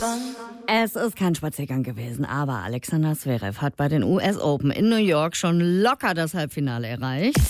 Es ist kein Spaziergang gewesen, aber Alexander Zverev hat bei den US Open in New York schon locker das Halbfinale erreicht.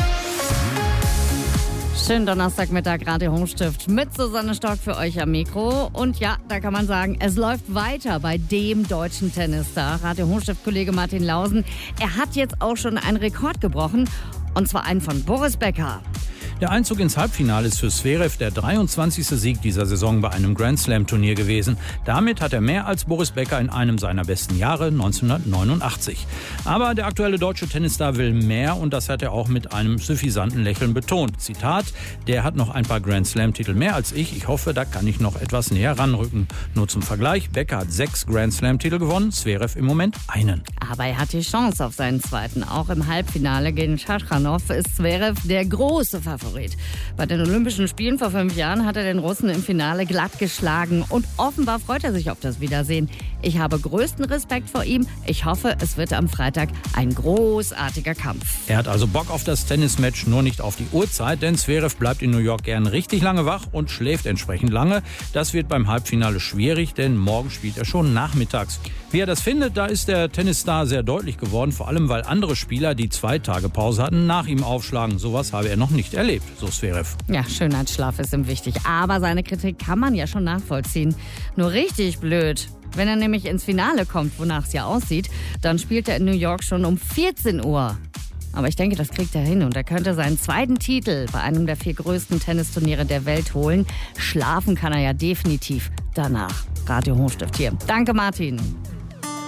Schönen Donnerstagmittag, Radio Hochstift mit Susanne Stock für euch am Mikro. Und ja, da kann man sagen, es läuft weiter bei dem deutschen Tennisstar. Radio Hochstift-Kollege Martin Lausen, er hat jetzt auch schon einen Rekord gebrochen. Und zwar einen von Boris Becker. Der Einzug ins Halbfinale ist für Zverev der 23. Sieg dieser Saison bei einem Grand-Slam-Turnier gewesen. Damit hat er mehr als Boris Becker in einem seiner besten Jahre 1989. Aber der aktuelle deutsche Tennisstar will mehr und das hat er auch mit einem suffisanten Lächeln betont. Zitat, der hat noch ein paar Grand-Slam-Titel mehr als ich. Ich hoffe, da kann ich noch etwas näher ranrücken. Nur zum Vergleich, Becker hat 6 Grand-Slam-Titel gewonnen, Zverev im Moment einen. Aber er hat die Chance auf seinen zweiten. Auch im Halbfinale gegen Schachanov ist Zverev der große Favorit. Bei den Olympischen Spielen vor 5 Jahren hat er den Russen im Finale glatt geschlagen. Und offenbar freut er sich auf das Wiedersehen. Ich habe größten Respekt vor ihm. Ich hoffe, es wird am Freitag ein großartiger Kampf. Er hat also Bock auf das Tennismatch, nur nicht auf die Uhrzeit, denn Zverev bleibt in New York gern richtig lange wach und schläft entsprechend lange. Das wird beim Halbfinale schwierig, denn morgen spielt er schon nachmittags. Wie er das findet, da ist der Tennisstar sehr deutlich geworden, vor allem weil andere Spieler, die 2 Tage Pause hatten, nach ihm aufschlagen. Sowas habe er noch nicht erlebt, so Zverev. Ja, Schönheitsschlaf ist ihm wichtig, aber seine Kritik kann man ja schon nachvollziehen. Nur richtig blöd. Wenn er nämlich ins Finale kommt, wonach es ja aussieht, dann spielt er in New York schon um 14 Uhr. Aber ich denke, das kriegt er hin und er könnte seinen zweiten Titel bei einem der 4 größten Tennisturniere der Welt holen. Schlafen kann er ja definitiv danach. Radio Hochstift hier. Danke, Martin.